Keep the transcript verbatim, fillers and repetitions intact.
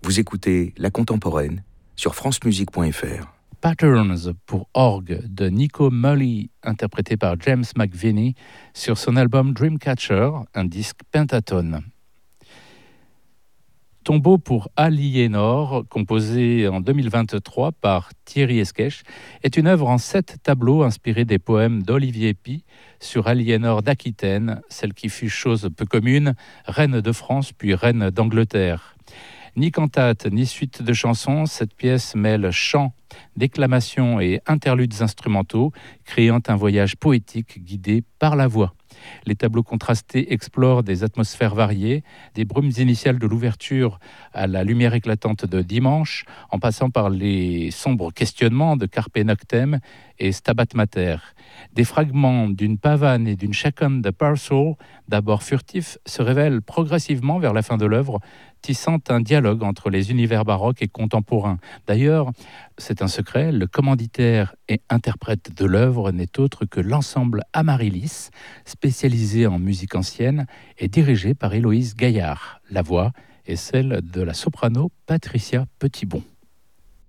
Vous écoutez La Contemporaine sur francemusique point f r. Patterns pour orgue de Nico Mulley, interprété par James McVinney sur son album Dreamcatcher, un disque pentatone. Tombeau pour Aliénor, composé en deux mille vingt-trois par Thierry Esquèche, est une œuvre en sept tableaux inspirés des poèmes d'Olivier Py sur Aliénor d'Aquitaine, celle qui fut chose peu commune, reine de France puis reine d'Angleterre. Ni cantate, ni suite de chansons, cette pièce mêle chant, déclamation et interludes instrumentaux, créant un voyage poétique guidé par la voix. Les tableaux contrastés explorent des atmosphères variées, des brumes initiales de l'ouverture à la lumière éclatante de Dimanche, en passant par les sombres questionnements de Carpe Noctem et Stabat Mater. Des fragments d'une pavane et d'une chaconne de Purcell, d'abord furtifs, se révèlent progressivement vers la fin de l'œuvre, tissant un dialogue entre les univers baroques et contemporains. D'ailleurs, c'est un secret, le commanditaire et interprète de l'œuvre n'est autre que l'ensemble Amaryllis, spécialisé en musique ancienne et dirigé par Héloïse Gaillard. La voix est celle de la soprano Patricia Petitbon.